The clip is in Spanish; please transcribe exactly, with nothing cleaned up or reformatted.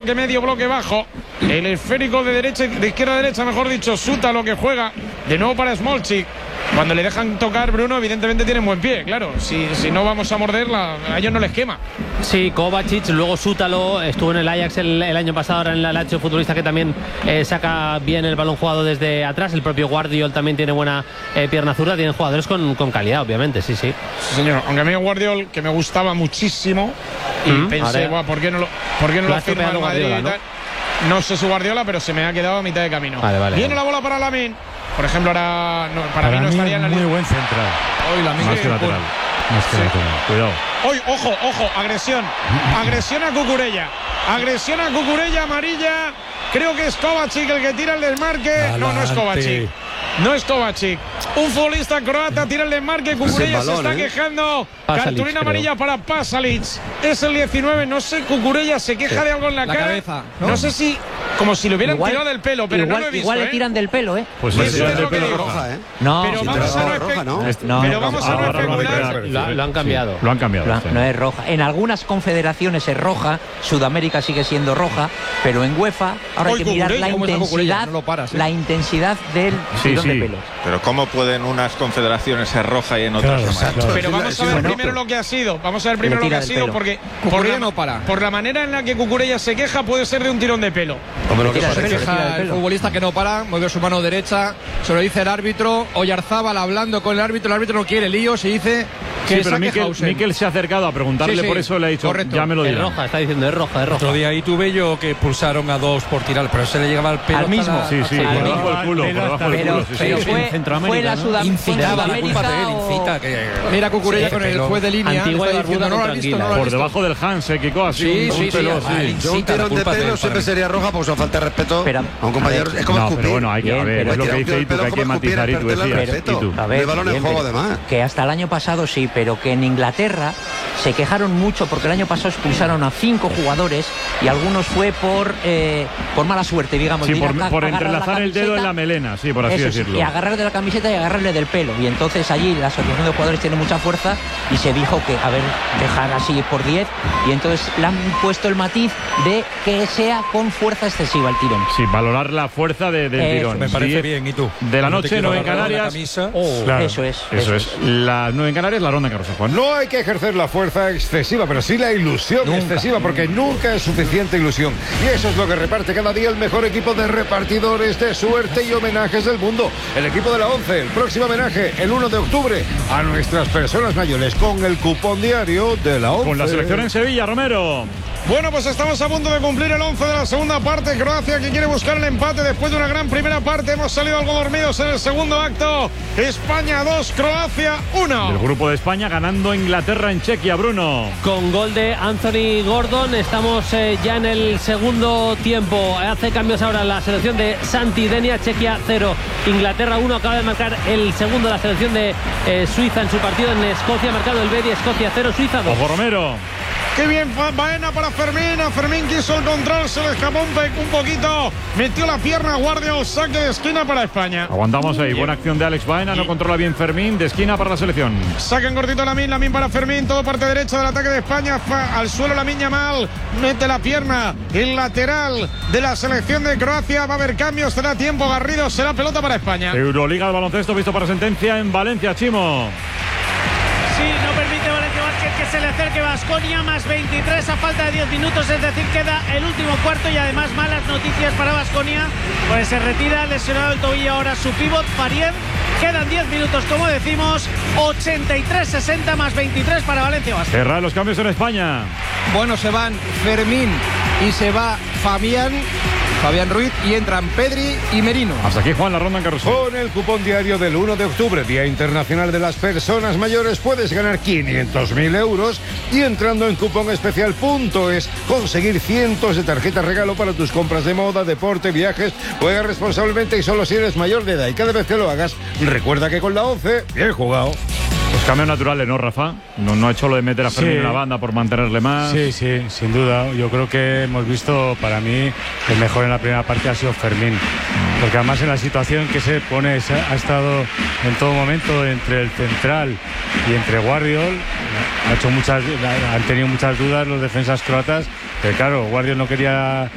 bloque medio, bloque bajo. El esférico de derecha, de izquierda a derecha, mejor dicho, Suta lo que juega. De nuevo para Smolcic. Cuando le dejan tocar, Bruno, evidentemente tienen buen pie, claro. Si, si no vamos a morderla, a ellos no les quema. Sí, Kovacic, luego Sútalo, estuvo en el Ajax el, el año pasado, ahora en la Lazio, futbolista que también eh, saca bien el balón jugado desde atrás. El propio Guardiol también tiene buena eh, pierna zurda. Tienen jugadores con, con calidad, obviamente, sí, sí. Sí, señor. Aunque a mí Guardiol, que me gustaba muchísimo, y mm, pensé, Buah, ¿por qué no lo, por qué no lo firma el Madrid? Guardiola, ¿no? No sé su Guardiola, pero se me ha quedado a mitad de camino. Vale, vale, Viene vale. la bola para Lamine. Por ejemplo, ahora no, para, para mí no mí estaría en la muy línea. Buen central. Hoy Lamine. Más que lateral. Más que sí. lateral. Cuidado. Hoy, ojo, ojo, agresión. Agresión a Cucurella. Agresión a Cucurella, amarilla. Creo que es Kovacic el que tira el desmarque. Adelante. No, no es Kovacic. No es Kovacic. Un futbolista croata tira el desmarque. Cucurella se está ¿eh? quejando. Pasalic, cartulina amarilla creo. para Pasalic. Es el diecinueve. No sé, Cucurella se queja sí. de algo en la, la cara. Cabeza, ¿no? no sé si, como si le hubieran igual, tirado del pelo, pero igual, no lo he visto. Igual ¿eh? le tiran del pelo, ¿eh? Pues sí, sí, del pelo roja, ¿eh? No, pero vamos a no especular. ¿no? no, pero vamos a no especular. Lo, lo han cambiado. Sí, lo han cambiado. Lo, sí. No es roja. En algunas confederaciones es roja. Sudamérica sigue siendo roja, pero en UEFA ahora hay que mirar la intensidad, no paras, ¿eh? la intensidad del sí, tirón sí. de pelo. Pero cómo pueden unas confederaciones ser roja y en otras claro, amarillas. claro. Pero vamos a ver bueno, primero lo que ha sido. Vamos a ver primero lo que ha sido pelo. porque por la, no para. por la manera en la que Cucurella se queja puede ser de un tirón de pelo. Hombre, lo que se queja el futbolista que no para, mueve su mano derecha, se lo dice el árbitro. Oyarzábal hablando con el árbitro, el árbitro no quiere líos y dice que sí, pero Miquel, Miquel se ha acercado a preguntarle, sí, sí, por eso le ha dicho, correcto. Ya me lo dirá. Es roja, está diciendo, es roja, es roja. Otro día ahí tuve yo que pulsaron a dos por tirar, pero se le llegaba el pelo al mismo. La, sí, sí, por debajo del culo, por debajo del culo. Pero fue, fue la Sudamérica. Incita, que mira Cucurella sí, con el juez de línea. Antigua y diciendo, no lo has visto, no lo has por debajo del Hans, eh, Kiko, así sí, un, sí, un pelo, sí, sí. Yo un tirón de pelo siempre sería roja, pues a falta de respeto pero, a un compañero. Es como no, escupir. Pero bueno, hay que Bien, ver, es lo que dice Itu, que hay que matizar, y tú decías. A ver, balón en juego además. Que hasta el año pasado sí, pero que en Inglaterra se quejaron mucho porque el año pasado expulsaron a cinco jugadores y algunos fue por eh, por mala suerte, digamos. Sí, por, por entrelazar el dedo en la melena, sí, por así eso, decirlo. Y agarrar de la camiseta y agarrarle del pelo. Y entonces allí la asociación de jugadores tiene mucha fuerza y se dijo que, a ver, dejar así por diez. Y entonces le han puesto el matiz de que sea con fuerza excesiva el tirón. Sí, valorar la fuerza de, del eh, tirón. Me parece sí, bien, ¿y tú? De la noche, nueve en Canarias. Oh, claro, eso es. Eso, eso es. es. Las nueve en Canarias, la ronda en Carroza, Juan. No hay que ejercer la fuerza excesiva, pero sí la ilusión nunca. excesiva, porque nunca es suficiente ilusión. Y eso es lo que reparte cada día el mejor equipo de repartidores de suerte y homenajes del mundo. El equipo de la ONCE, el próximo homenaje, el uno de octubre, a nuestras personas mayores, con el cupón diario de la ONCE. Con la selección en Sevilla, Romero. Bueno, pues estamos a punto de cumplir el once de la segunda parte. Croacia que quiere buscar el empate después de una gran primera parte. Hemos salido algo dormidos en el segundo acto. España dos, Croacia uno. El grupo de España ganando Inglaterra en Chequia, Bruno. Con gol de Anthony Gordon. Estamos eh, ya en el segundo tiempo. Hace cambios ahora la selección de Santi Denia. Chequia cero, Inglaterra uno. Acaba de marcar el segundo de la selección de eh, Suiza en su partido en Escocia. Ha marcado el Bedi. Escocia cero, Suiza dos. Ojo, Romero. Qué bien, Baena para Fermín. A Fermín quiso el control, se le escapó un, un poquito. Metió la pierna, Guardiol, saque de esquina para España. Aguantamos ahí, bien. Buena acción de Alex Baena, no controla bien Fermín, de esquina para la selección. Sacan cortito Lamine, Lamine para Fermín, todo parte derecha del ataque de España. Al suelo Lamine Yamal, mete la pierna. El lateral de la selección de Croacia, va a haber cambios, será tiempo, Garrido, será pelota para España. Euroliga de baloncesto, visto para sentencia en Valencia, Chimo. Sí, no permite Valencia Vázquez que se le acerque Baskonia, más veintitrés a falta de diez minutos, es decir, queda el último cuarto y además malas noticias para Baskonia, pues se retira lesionado el tobillo ahora su pívot, Farier. Quedan diez minutos, como decimos, ochenta y tres sesenta más veintitrés para Valencia Vázquez. Cerrar los cambios en España. Bueno, se van Fermín y se va Fabián. Fabián Ruiz y entran Pedri y Merino. Hasta aquí, Juan, la ronda en Carrusel. Con el cupón diario del uno de octubre, Día Internacional de las Personas Mayores, puedes ganar quinientos mil euros y entrando en cupón especial punto es conseguir cientos de tarjetas regalo para tus compras de moda, deporte, viajes. Juega responsablemente y solo si eres mayor de edad. Y cada vez que lo hagas, recuerda que con la ONCE, bien jugado. Los cambios naturales, ¿no, Rafa? No, no ha hecho lo de meter a Fermín sí. en la banda por mantenerle más. Sí, sí, sin duda. Yo creo que hemos visto, para mí, el mejor en la primera parte ha sido Fermín. Porque además en la situación que se pone, ha estado en todo momento entre el central y entre Guardiol. Ha hecho muchas, han tenido muchas dudas los defensas croatas. Pero claro, Guardiol no quería